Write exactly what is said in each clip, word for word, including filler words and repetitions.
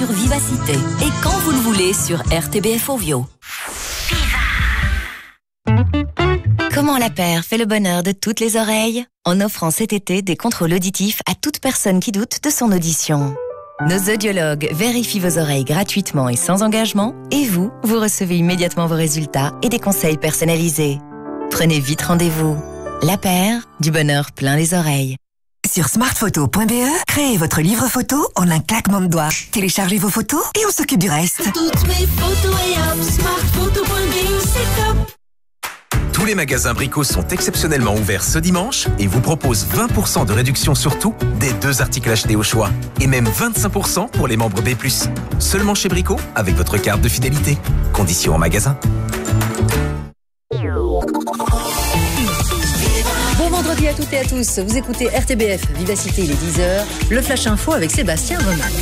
sur Vivacité et quand vous le voulez sur R T B F Ovio. Comment la paire fait le bonheur de toutes les oreilles en offrant cet été des contrôles auditifs à toute personne qui doute de son audition. Nos audiologues vérifient vos oreilles gratuitement et sans engagement et vous, vous recevez immédiatement vos résultats et des conseils personnalisés. Prenez vite rendez-vous. La paire, du bonheur plein les oreilles. Sur smartphoto point b e, créez votre livre photo en un claquement de doigts. Téléchargez vos photos et on s'occupe du reste. Toutes mes photos et hop, smartphoto point b e, c'est top. Tous les magasins Brico sont exceptionnellement ouverts ce dimanche et vous proposent vingt pour cent de réduction sur tout, des deux articles achetés au choix. Et même vingt-cinq pour cent pour les membres B plus. Seulement chez Brico, avec votre carte de fidélité. Conditions en magasin. Bon vendredi à toutes et à tous. Vous écoutez R T B F, Vivacité, il est dix heures. Le Flash Info avec Sébastien Remal.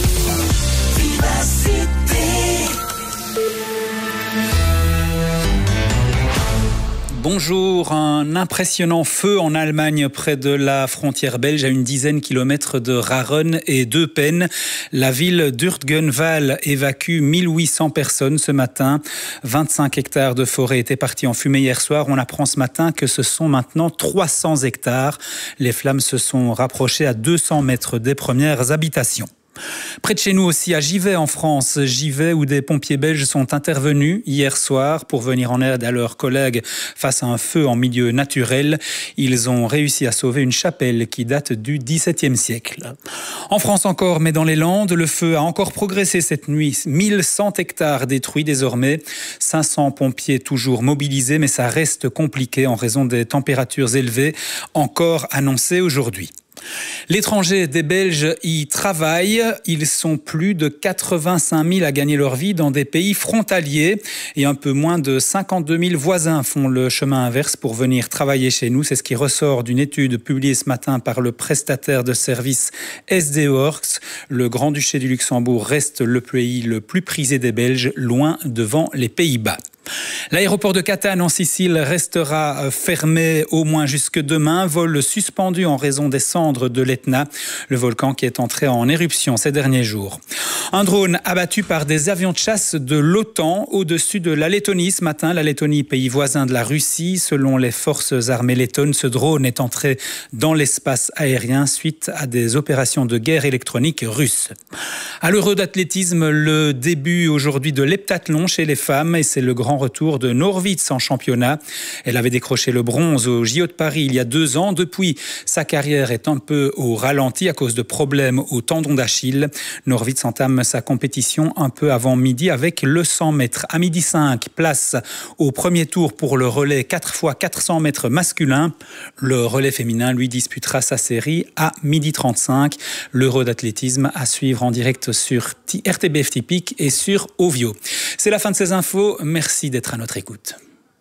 Bonjour, un impressionnant feu en Allemagne près de la frontière belge à une dizaine de kilomètres de Raren et d'Eupen. La ville d'Urtgenval évacue mille huit cents personnes ce matin. vingt-cinq hectares de forêt étaient partis en fumée hier soir. On apprend ce matin que ce sont maintenant trois cents hectares. Les flammes se sont rapprochées à deux cents mètres des premières habitations. Près de chez nous aussi, à Givet en France, Givet où des pompiers belges sont intervenus hier soir pour venir en aide à leurs collègues face à un feu en milieu naturel. Ils ont réussi à sauver une chapelle qui date du dix-septième siècle. En France encore, mais dans les Landes, le feu a encore progressé cette nuit. mille cent hectares détruits désormais, cinq cents pompiers toujours mobilisés, mais ça reste compliqué en raison des températures élevées encore annoncées aujourd'hui. L'étranger des Belges y travaillent. Ils sont plus de quatre-vingt-cinq mille à gagner leur vie dans des pays frontaliers et un peu moins de cinquante-deux mille voisins font le chemin inverse pour venir travailler chez nous. C'est ce qui ressort d'une étude publiée ce matin par le prestataire de services S D Works. Le Grand-Duché du Luxembourg reste le pays le plus prisé des Belges, loin devant les Pays-Bas. L'aéroport de Catane en Sicile restera fermé au moins jusque demain. Vol suspendu en raison des cendres de l'Etna, le volcan qui est entré en éruption ces derniers jours. Un drone abattu par des avions de chasse de l'OTAN au-dessus de la Lettonie ce matin. La Lettonie, pays voisin de la Russie. Selon les forces armées lettonnes, ce drone est entré dans l'espace aérien suite à des opérations de guerre électronique russes. À l'Euro d'athlétisme, le début aujourd'hui de l'heptathlon chez les femmes et c'est le grand retour de Norwitz en championnat. Elle avait décroché le bronze au J O de Paris il y a deux ans. Depuis, sa carrière est un peu au ralenti à cause de problèmes au tendon d'Achille. Norwitz entame sa compétition un peu avant midi avec le cent mètres. À midi cinq, place au premier tour pour le relais quatre fois quatre cents mètres masculin. Le relais féminin, lui, disputera sa série à midi trente-cinq. L'Euro d'athlétisme à suivre en direct sur R T B F Typique et sur Ovio. C'est la fin de ces infos. Merci d'être à notre écoute.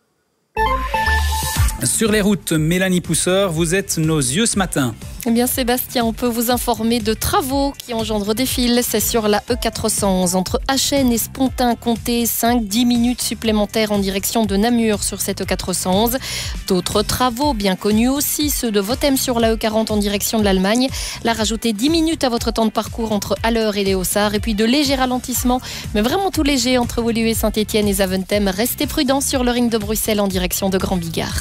Sur les routes, Mélanie Pousseur, vous êtes nos yeux ce matin. Eh bien Sébastien, on peut vous informer de travaux qui engendrent des files. C'est sur la E quatre cent onze entre Achen et Spontin. Comptez cinq à dix minutes supplémentaires en direction de Namur sur cette E quatre cent onze. D'autres travaux bien connus aussi, ceux de Votem sur la E quarante en direction de l'Allemagne. Là, rajoutez dix minutes à votre temps de parcours entre Haller et Léossard. Et puis de légers ralentissements, mais vraiment tout léger entre Woluwe, Saint-Étienne et Zaventem. Restez prudents sur le ring de Bruxelles en direction de Grand Bigard.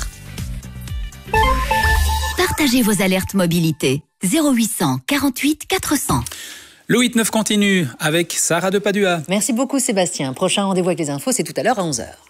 Partagez vos alertes mobilité. zéro huit cent quarante-huit quatre cents. Le huit neuf continue avec Sarah de Padua. Merci beaucoup Sébastien. Prochain rendez-vous avec les infos, c'est tout à l'heure à onze heures.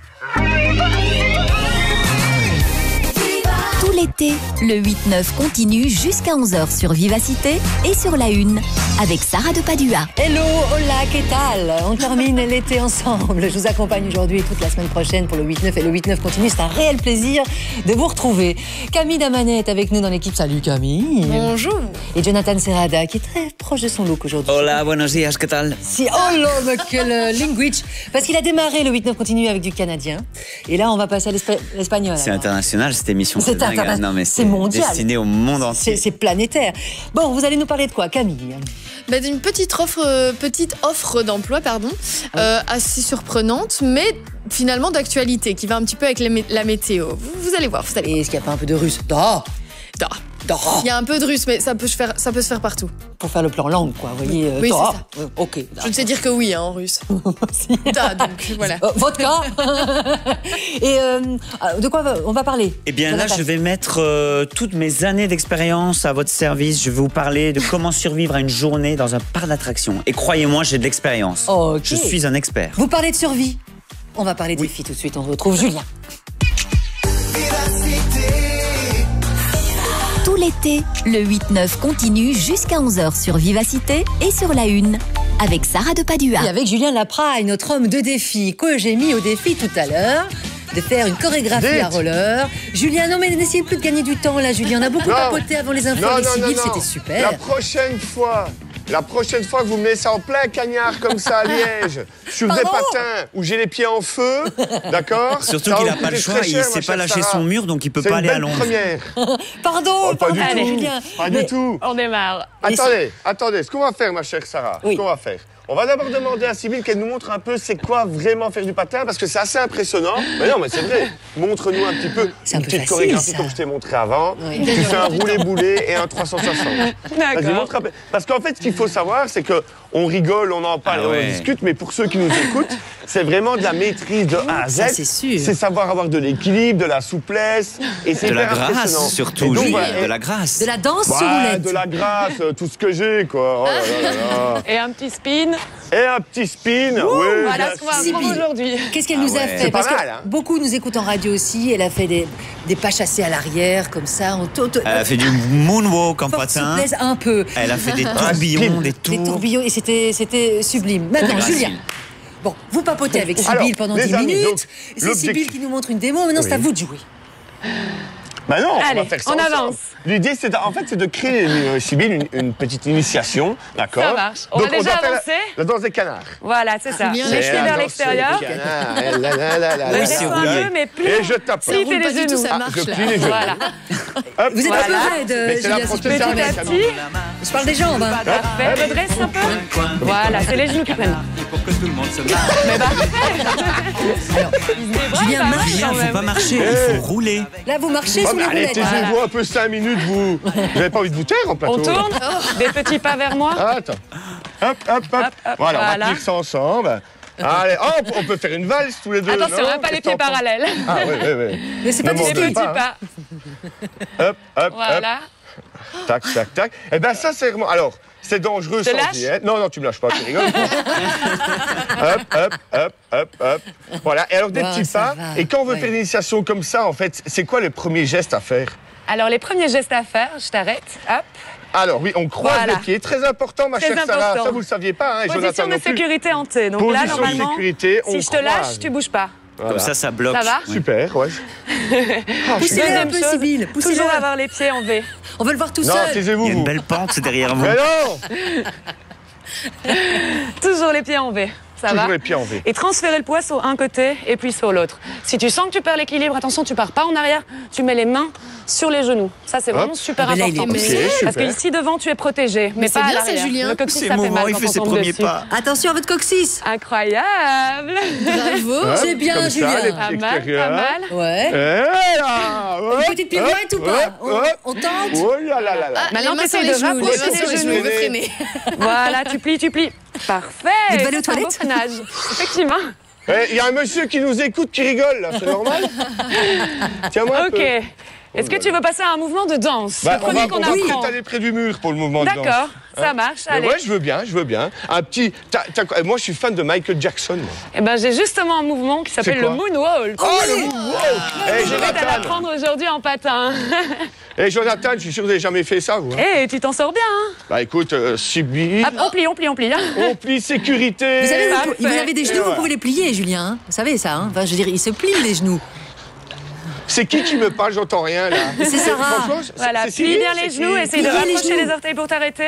Tout l'été, le huit neuf continue jusqu'à onze heures sur Vivacité et sur la une avec Sarah de Padua. Hello, hola, que tal? On termine l'été ensemble. Je vous accompagne aujourd'hui et toute la semaine prochaine pour le huit neuf et le huit neuf continue. C'est un réel plaisir de vous retrouver. Camille Damanet est avec nous dans l'équipe. Salut Camille. Bonjour. Et Jonathan Serrada qui est très proche de son look aujourd'hui. Hola, buenos días, ¿qué tal? Si, oh là, mais quel language. Parce qu'il a démarré le huit neuf continue avec du canadien. Et là, on va passer à l'espa- l'espagnol. C'est alors. international cette émission. C'est dingue. interna- Non, mais c'est c'est mondial. destiné au monde entier. C'est, c'est planétaire. Bon, vous allez nous parler de quoi, Camille? Bah, d'une petite offre, euh, petite offre d'emploi, pardon, euh, assez surprenante, mais finalement d'actualité, qui va un petit peu avec les mé- la météo. Vous, vous allez voir, vous allez Et est-ce qu'il n'y a pas un peu de russe? Da Da. Il y a un peu de russe, mais ça peut se faire, ça peut se faire partout. Pour faire le plan langue, quoi. Vous voyez, euh, Oui, Torah. c'est ça. Euh, ok. Je ne sais dire que oui hein, en russe. Da, donc voilà. Euh, vodka. Et euh, de quoi on va parler? Eh bien là, Jonathan. je vais mettre euh, toutes mes années d'expérience à votre service. Je vais vous parler de comment survivre à une journée dans un parc d'attractions. Et croyez-moi, j'ai de l'expérience. Ok. Je suis un expert. Vous parlez de survie. On va parler des filles tout de suite. On retrouve Julien. Tout l'été, le huit neuf continue jusqu'à onze heures sur Vivacité et sur la Une, avec Sarah de Padua. Et avec Julien Lapraille, notre homme de défi, que j'ai mis au défi tout à l'heure, de faire une chorégraphie Dites. à roller. Julien, non mais n'essayez plus de gagner du temps là, Julien. On a beaucoup Non. papoté avant les infos Non, avec non, non, Sybille, non. c'était super. La prochaine fois, la prochaine fois que vous me laissez en plein cagnard comme ça à Liège, sur des Pardon patins où j'ai les pieds en feu, d'accord? Surtout Ça va qu'il vous n'a pas le coûter choix, très il cher, ne ma sait pas chère lâcher Sarah. son mur, donc il peut C'est pas une aller à belle Londres. première. Pardon, Oh, pas pardon, du tout. Julien. Pas Mais- du tout. On démarre. Attendez, attendez, ce qu'on va faire, ma chère Sarah, Oui. ce qu'on va faire, on va d'abord demander à Sybille qu'elle nous montre un peu c'est quoi vraiment faire du patin, parce que c'est assez impressionnant. Mais non, mais c'est vrai. Montre-nous un petit peu C'est un une peu petite facile, chorégraphie ça. comme je t'ai montré avant. Oui. Tu fais un roulé-boulé et un trois cent soixante. Vas-y, montre un peu. Parce qu'en fait, ce qu'il faut savoir, c'est que on rigole, on en parle, Ah ouais. on discute, mais pour ceux qui nous écoutent, c'est vraiment de la maîtrise de A à Z. Ça, c'est sûr. C'est savoir avoir de l'équilibre, de la souplesse, et c'est De la hyper grâce, impressionnant. surtout, Et donc, Julie, voilà, de la grâce. De la danse sur Ouais, roulette. de la grâce, euh, tout ce que j'ai, quoi. Oh là là là là. Et un petit spin. Et un petit spin, oui. Voilà bien ce qu'on va sûr. apprendre aujourd'hui. Qu'est-ce qu'elle Ah nous a ouais. fait? C'est pas Parce que mal, hein. beaucoup nous écoutent en radio aussi. Elle a fait des, des pas chassés à l'arrière, comme ça. On to- to- Elle a fait du moonwalk en forte patin. souplesse, un peu. Elle a fait des tourbillons, des Des tours. tourbillons, et c'était c'était sublime. Maintenant, Facile. Julien. Bon, vous papotez avec Sybille Alors, pendant les dix amis, minutes. donc, C'est l'objectif- Sybille qui nous montre une démo. Maintenant, c'est à Oui. vous de jouer. Bah non, on Allez, va faire ça on ensemble. avance. L'idée, c'est de- en fait, c'est de créer, euh, Sybille, une, une petite initiation, d'accord? Ça marche. On va Donc, déjà doit faire la- avancer. La danse des canards. Voilà, c'est ça. Julien, Les lâche pieds la vers danse l'extérieur. des canards. Eh là là là là Le là dessin c'est là. un roulé. peu, mais plus. Et je tape. Pliez roule les pas du tout, genoux. ça Ah, marche, je là. plie les genoux. Voilà. Hop, Vous êtes Voilà. un peu raide, Mais c'est la Julien, si je peux me prochaine Petit à permettre. petit. Je parle des jambes. hein. Parfait. Redresse un peu. Voilà, c'est les genoux qui prennent. Mais parfait. Julien, marche. Julien, quand faut même. pas marcher, Eh. il faut rouler. Là, vous marchez Oh, sous mais les allez, roulettes. taisez-vous un peu cinq minutes, vous. Vous n'avez pas envie de vous taire en plateau? On tourne. Des petits pas vers moi. Ah, attends. Hop, hop, hop. Hop, hop, Voilà, on va voilà. tenir ça ensemble. Allez, oh, on peut- on peut faire une valse tous les deux. Attention, non hein, pas les Qu'est-ce que pieds t'en penses? parallèles. Ah, oui, oui, oui. Mais c'est pas Ne du m'en Des donne ski. petits pas, pas. Hop, hop, Voilà. hop. Tac, tac, tac. Eh ben ça, c'est vraiment... Alors, c'est dangereux Je te sans lâche y être. Non, non, tu me lâches pas, tu rigoles. Hop, hop, hop, hop, hop. Voilà, et alors des Ouais, petits ça pas. va. Et quand on veut Ouais. faire une initiation comme ça, en fait, c'est quoi les premiers gestes à faire? Alors, les premiers gestes à faire, je t'arrête. Hop. Alors, oui, on croise Voilà. les pieds. Très important, ma Très chère Sarah. important. Ça, vous le saviez pas, hein, et Position Jonathan de non plus. sécurité en T. Donc là, Position de normalement, sécurité, on si je te croise. lâche, tu bouges pas. Voilà. Comme ça, ça bloque. Ça va Ouais. Super, ouais. Poussez-le un Deuxième peu, chose, Sybille. Poussez-le. toujours avoir les pieds en V. On veut le voir tout Non, seul. taisez-vous, Il y a une vous. belle pente derrière vous. Mais non. Toujours les pieds en V. Ça Toujours va les pieds en V. Et transférer le poids sur un côté et puis sur l'autre. Si tu sens que tu perds l'équilibre, attention, tu pars pas en arrière, tu mets les mains sur les genoux. Ça, c'est vraiment Hop. super Mais là, il est important. poussé. Ok, Parce que super. ici devant, tu es protégé, mais, Mais pas c'est à bien, l'arrière. ça, Julien. Le coccyx, C'est ça le fait moment mal où il quand fait on ses tombe premiers dessus. pas. Attention à votre coccyx. Incroyable. Bravo. Hop, C'est bien, comme ça, Julien. les Pas pieds mal, pas extérieurs. mal. Ouais. Eh là, hop, Une petite pirouette hop, ou pas? hop, on, hop. on tente? Oh là là là là. Maintenant, les mains sur t'essayes les de genoux, les rapprocher mains les sur les genoux. genoux. Je veux freiner. Voilà, tu plies, tu plies. Parfait. Vous devez aller aux C'est un beau toilettes freinage. Effectivement. Eh, il y a un monsieur qui nous écoute qui rigole, là, c'est normal? Tiens-moi un Ok. peu. Est-ce que tu veux passer à un mouvement de danse Bah, Le on premier va, qu'on on va apprend. peut-être aller près du mur pour le mouvement de danse. D'accord, ça marche. Mais Allez. ouais, je veux bien, je veux bien. Un petit... t'as- t'as- moi, je suis fan de Michael Jackson. moi. Eh ben, j'ai justement un mouvement qui s'appelle C'est le quoi moonwalk. Oh, le moonwalk. Eh, Je vais te Jonathan, l'apprendre aujourd'hui en patin. eh, Jonathan, je suis sûr que vous n'avez jamais fait ça, vous. hein. Eh, tu t'en sors bien. Hein. Bah écoute, euh, Sybille, Hop, on plie, on plie, on plie. hein. on plie sécurité. Vous savez, vous, Parfait. vous avez des genoux, Et vous voilà. pouvez les plier, Julien. hein. Vous savez ça, hein. Enfin, je veux dire, ils se plient les genoux. C'est qui qui me parle? J'entends rien, là. C'est Sarah. Franchement, c'est- Voilà, c'est plie Sybille, bien c'est les qui genoux, essaye de Pliez les rapprocher genoux. les orteils pour t'arrêter.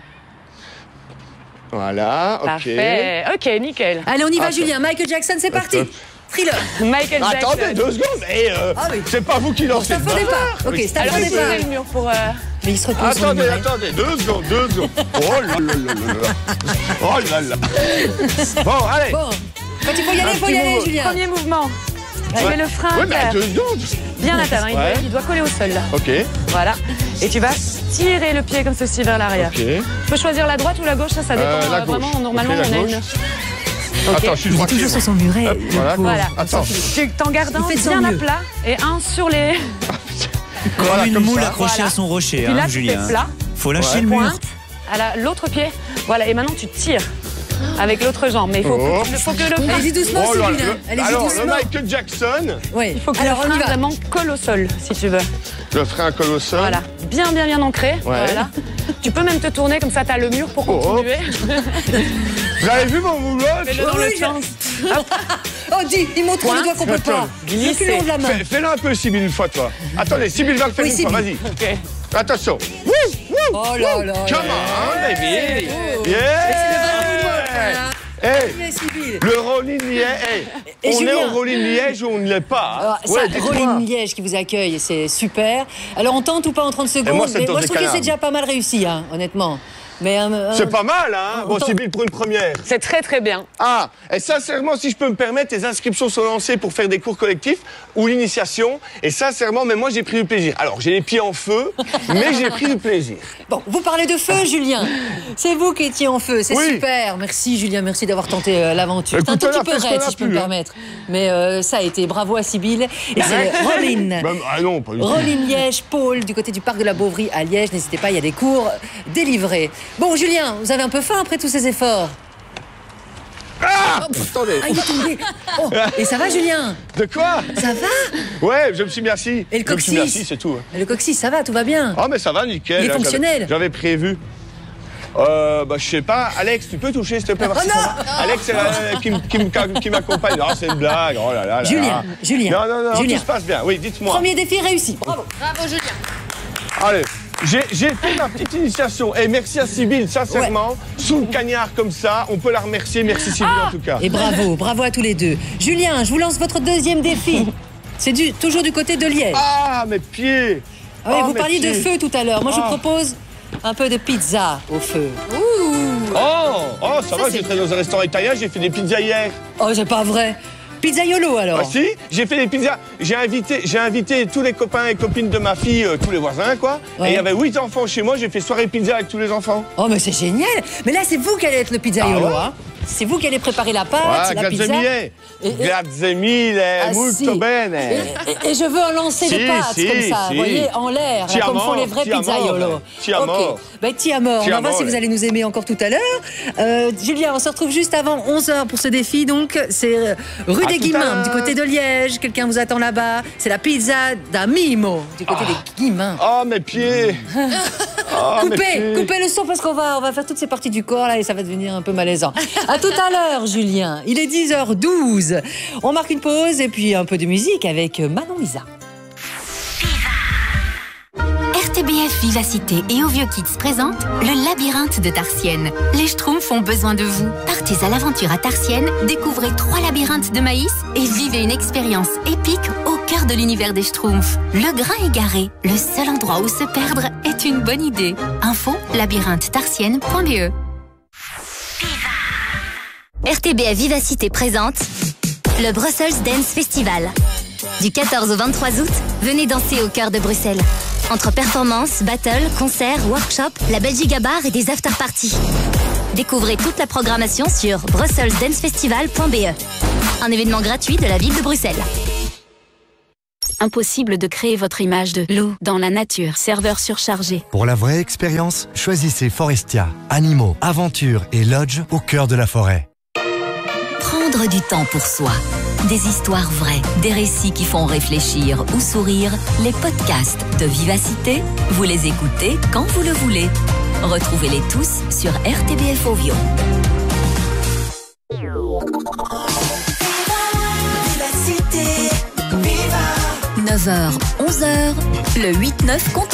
Voilà, ok. Parfait. Ok, nickel. Allez, on y va, Attends. Julien. Michael Jackson, c'est parti. Attends. Thriller. Michael Jackson. Attendez deux secondes, eh, euh, Ah oui. c'est pas vous qui lancez C'est un le faux ballon. départ. Ok, c'est un Alors, faux il faut départ. le mur pour... euh, Mais il se repose sur le Attendez, muret. attendez, deux secondes, deux secondes. Oh là là là là là. Oh là là. Bon, allez. Bon, quand il faut y aller, Un il faut y petit aller, mot. Julien. Premier mouvement. Tu mets le frein Ouais, à mais terre. deux secondes. Bien à terre, hein, il, Ouais. doit, il doit coller au sol là. Ok. Voilà. Et tu vas tirer le pied comme ceci vers l'arrière. Ok. Tu peux choisir la droite ou la gauche, ça, ça dépend. Euh, la euh, Vraiment, gauche. normalement, Ok, la on a gauche. une. Ok. Attends, je suis Il est droitier. toujours sur moi. son muret. Hop, le voilà. pauvre. Voilà. Attends. Tu t'en gardes un Il fait de son bien à mieux. plat et un sur les. Comme Voilà, une comme moule ça. accrochée Voilà. à son rocher, Et puis là, hein, tu Julien. fais plat, Faut lâcher Ouais. le mur. pointe, à la- l'autre pied. Voilà. Et maintenant, tu tires avec l'autre jambe. Mais il faut, Oh. que, il faut que le. Allez-y doucement, Oh là, Sybille. le- hein. Allez-y alors, le doucement. Michael Jackson, Oui. Il faut que Alors, le on y frein va. vraiment colle au sol, si tu veux. le frein colle au sol. Voilà. Bien, bien, bien ancré. Voilà. Tu peux même te tourner comme ça, tu as le mur pour Oh, oh. continuer. Vous avez vu mon moulot Fais-le dans Oui, le je- sens. Oh, dis, il montre le Pointe. doigt qu'on peut pas. Glisser. Le long de la main. Fais- Fais-le un peu, Sybille, une fois, toi. Attendez, Sybille va le faire Oui, une fois, Sybille. vas-y. Ok. Attention. Wouh, wouh, Oh là là. Come on, baby. Oh. Yeah. Hey, Yes, Sybille. le Rolling Liège. Hey, Et on est Julien. au Rolling Liège ou on ne l'est pas. Alors, hein. Ouais, ça, dites-moi. Rolling Liège qui vous accueille, c'est super. Alors, on tente ou pas en trente secondes? moi, c'est mais le temps moi, des je trouve que canards. c'est déjà pas mal réussi, hein, honnêtement. Mais, euh, C'est euh, pas mal, hein. Bon, Attends. Sybille, pour une première. C'est très, très bien. Ah, et sincèrement, si je peux me permettre, les inscriptions sont lancées pour faire des cours collectifs ou l'initiation. Et sincèrement, mais moi, j'ai pris du plaisir. Alors, j'ai les pieds en feu, mais j'ai pris du plaisir. Bon, vous parlez de feu, Julien. C'est vous qui étiez en feu, c'est Oui. super. Merci, Julien, merci d'avoir tenté euh, l'aventure. C'est un Écoute, tout on a petit peu fait ce qu'on raide, a si je peux pu, me hein. permettre. Mais euh, ça a été. Bravo à Sybille. Et c'est le Rolling. Même- ah non, pas du tout. Rolling Liège, Pôle, du côté du parc de la Beauvrie à Liège. N'hésitez pas, il y a des cours délivrés. Bon, Julien, vous avez un peu faim après tous ces efforts? Ah, attendez. Ah, il est tombé. Oh, et ça va, Julien? De quoi? Ça va? Ouais, je me suis mis assis. Et le Je me suis mis coccyx? assis, c'est tout. hein. Le coccyx, ça va, tout va bien? Ah, mais ça va, nickel. Il est hein, fonctionnel. j'avais- J'avais prévu. Euh, bah, je sais pas. Alex, tu peux toucher, s'il te plaît, voir si Oh ça va. Alex, c'est la- qui, m- qui m- qui m'accompagne. Ah, c'est une blague. Oh là là là. Julien, Julien, Non, non, non, Julien. tout se passe bien. Oui, dites-moi. Premier défi réussi. Bravo. Bravo, Julien. Allez. J'ai j'ai fait ma petite initiation. Et merci à Sybille, sincèrement. Sous le cagnard comme ça, on peut la remercier. Merci Sybille, en tout cas. Et bravo, bravo à tous les deux. Julien, je vous lance votre deuxième défi. C'est du, toujours du côté de Liège. Ah, mes pieds. Ah oui, Oh, vous mes parliez de pieds. feu tout à l'heure. Moi, je Ah. vous propose un peu de pizza au feu. Oh, oh, ça, Ça, va, c'est- j'étais dans un restaurant italien, j'ai fait des pizzas hier. Oh, c'est pas vrai. Pizzaiolo alors. Ah si, j'ai fait des pizzas. J'ai invité, j'ai invité tous les copains et copines de ma fille, euh, tous les voisins, quoi. Ouais. Et il y avait huit enfants chez moi, j'ai fait soirée pizza avec tous les enfants. Oh, mais c'est génial. Mais là, c'est vous qui allez être le pizzaiolo. Ah ouais hein. C'est vous qui allez préparer la pâte, Ah, la pizza. grazie mille. Et- et- Grazie mille, Ah, molto si. bene. Et, et je veux un lancer Si, de pâtes si, comme ça, si. vous voyez, en l'air, Ti là, comme amore, font les vrais ti amore, pizzaiolo. ti amore. Ok, ben ti amore. Ti On va voir si amore. vous allez nous aimer encore tout à l'heure. Euh, Julien, on se retrouve juste avant onze heures pour ce défi. Donc, c'est euh, rue À des tout à Guimins, l'heure. du côté de Liège. Quelqu'un vous attend là-bas. C'est la pizza d'Amimo, du côté des Guimins. Oh, mes pieds. Oh, mes Coupez, pieds. coupez le son parce qu'on va, on va faire toutes ces parties du corps là et ça va devenir un peu malaisant. À tout à l'heure, Julien. Il est dix heures douze. On marque une pause et puis un peu de musique avec Manon Lisa. R T B F Vivacité et Ovio Kids présente le labyrinthe de Tarsienne. Les Schtroumpfs ont besoin de vous. Partez à l'aventure à Tarsienne, découvrez trois labyrinthes de maïs et vivez une expérience épique au cœur de l'univers des Schtroumpfs. Le grain égaré, le seul endroit où se perdre est une bonne idée. Info labyrinthe tarsienne point b e. R T B F Vivacité présente le Brussels Dance Festival. Du quatorze au vingt-trois août, venez danser au cœur de Bruxelles. Entre performances, battles, concerts, workshops, la Belgique à bar et des after-parties. Découvrez toute la programmation sur brussels dance festival point b e. Un événement gratuit de la ville de Bruxelles. Impossible de créer votre image de loup dans la nature. Serveur surchargé. Pour la vraie expérience, choisissez Forestia. Animaux, aventures et lodge au cœur de la forêt. Prendre du temps pour soi. Des histoires vraies, des récits qui font réfléchir ou sourire. Les podcasts de Vivacité, vous les écoutez quand vous le voulez. Retrouvez-les tous sur R T B F Ovio. neuf heures, onze heures, le huit neuf contre